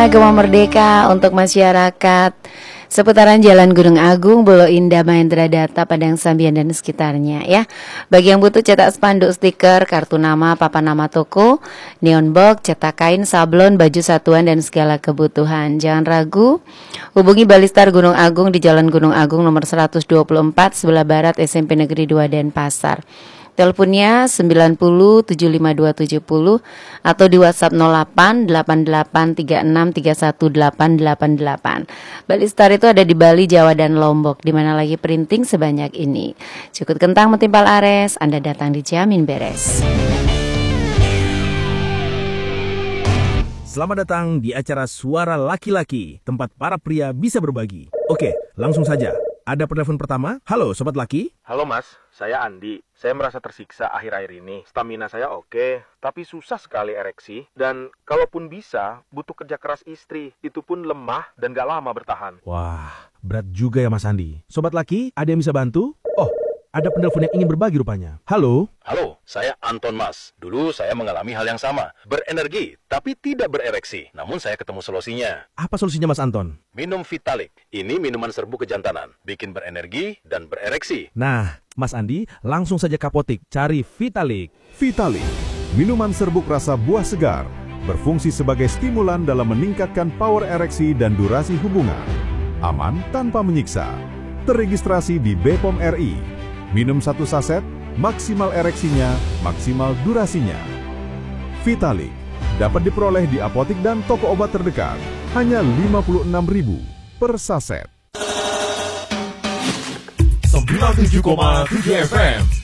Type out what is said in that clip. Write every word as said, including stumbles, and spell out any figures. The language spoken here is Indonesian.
Suara Gema Merdeka untuk masyarakat seputaran Jalan Gunung Agung, Bolo Indah, Mahendra Data, Padang Sambian dan sekitarnya ya. Bagi yang butuh cetak spanduk, stiker, kartu nama, papan nama toko, neon box, cetak kain, sablon, baju satuan dan segala kebutuhan. Jangan ragu, hubungi Balistar Gunung Agung di Jalan Gunung Agung nomor seratus dua puluh empat sebelah barat S M P Negeri dua Denpasar. Teleponnya sembilan nol tujuh lima dua tujuh nol atau di WhatsApp nol delapan delapan delapan tiga enam tiga satu delapan delapan delapan. Balistar itu ada di Bali, Jawa dan Lombok, di mana lagi printing sebanyak ini. Cukup kentang metimpal ares, Anda datang dijamin beres. Selamat datang di acara Suara Laki-Laki, tempat para pria bisa berbagi. Oke, langsung saja. Ada penelpon pertama. Halo Sobat Laki. Halo Mas, saya Andi. Saya merasa tersiksa akhir-akhir ini. Stamina saya oke, tapi susah sekali ereksi. Dan kalaupun bisa, butuh kerja keras istri. Itu pun lemah dan gak lama bertahan. Wah, berat juga ya Mas Andi. Sobat Laki, ada yang bisa bantu? Oh, ada penelpon yang ingin berbagi rupanya. Halo. Halo, saya Anton Mas. Dulu saya mengalami hal yang sama. Berenergi, tapi tidak berereksi. Namun saya ketemu solusinya. Apa solusinya Mas Anton? Minum Vitalik. Ini minuman serbu kejantanan. Bikin berenergi dan berereksi. Nah, Mas Andi, langsung saja ke apotik. Cari Vitalik. Vitalik, minuman serbuk rasa buah segar. Berfungsi sebagai stimulan dalam meningkatkan power ereksi dan durasi hubungan. Aman tanpa menyiksa. Terregistrasi di B P O M R I. Minum satu saset, maksimal ereksinya, maksimal durasinya. Vitalik dapat diperoleh di apotik dan toko obat terdekat. Hanya lima puluh enam ribu per saset. sembilan puluh tujuh koma tujuh F M